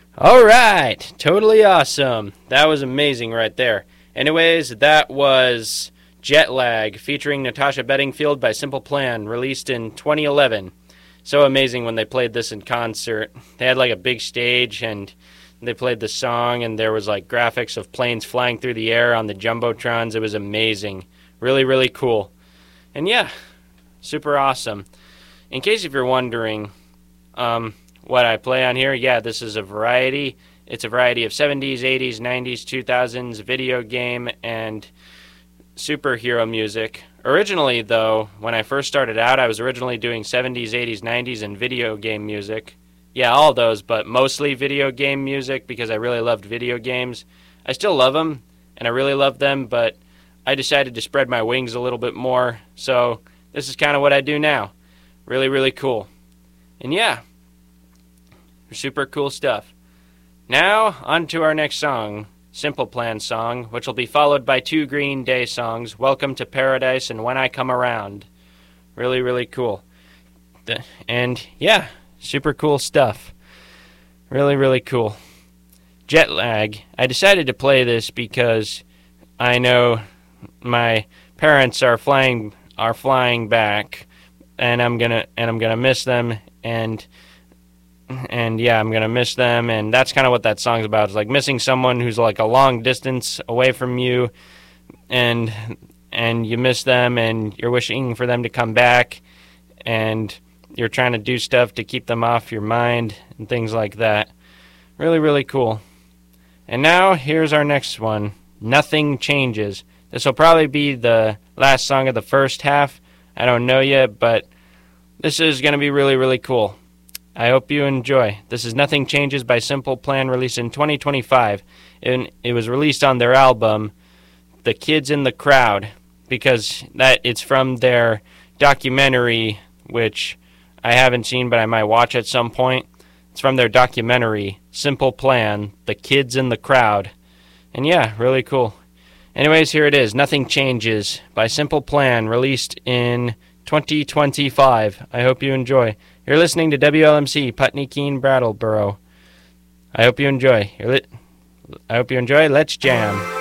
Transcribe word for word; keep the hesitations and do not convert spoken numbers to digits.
All right, totally awesome. That was amazing right there. Anyways, that was Jet Lag featuring Natasha Bedingfield by Simple Plan, released in twenty eleven. So amazing when they played this in concert. They had like a big stage and they played the song and there was like graphics of planes flying through the air on the Jumbotrons. It was amazing. Really, really cool. And yeah, super awesome. In case if you're wondering, um... what I play on here, yeah, this is a variety. It's a variety of seventies, eighties, nineties, two thousands, video game, and superhero music. Originally, though, when I first started out, I was originally doing seventies, eighties, nineties, and video game music. Yeah, all those, but mostly video game music because I really loved video games. I still love them, and I really love them, but I decided to spread my wings a little bit more, so this is kind of what I do now. Really, really cool. And yeah, super cool stuff. Now, on to our next song, Simple Plan song, which will be followed by two Green Day songs, Welcome to Paradise and When I Come Around. Really, really cool. And, yeah, super cool stuff. Really, really cool. Jet Lag. I decided to play this because I know my parents are flying are flying back, and I'm gonna and I'm gonna miss them, and And yeah, I'm going to miss them, and that's kind of what that song's about. It's like missing someone who's like a long distance away from you, and and you miss them, and you're wishing for them to come back, and you're trying to do stuff to keep them off your mind, and things like that. Really, really cool. And now, here's our next one, Nothing Changes. This will probably be the last song of the first half. I don't know yet, but this is going to be really, really cool. I hope you enjoy. This is Nothing Changes by Simple Plan, released in twenty twenty-five. And it was released on their album, The Kids in the Crowd, because that it's from their documentary, which I haven't seen, but I might watch at some point. It's from their documentary, Simple Plan, The Kids in the Crowd. And yeah, really cool. Anyways, here it is, Nothing Changes by Simple Plan, released in twenty twenty-five. I hope you enjoy. You're listening to W L M C, Putney Keene, Brattleboro. I hope you enjoy. You're li- I hope you enjoy. Let's jam.